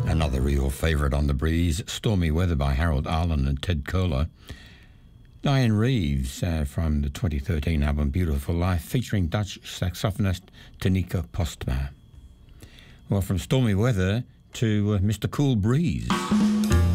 Another real favourite on the breeze, Stormy Weather by Harold Arlen and Ted Koehler. Diane Reeves from the 2013 album Beautiful Life, featuring Dutch saxophonist Tineke Postma. Well, from Stormy Weather to Mr. Cool Breeze.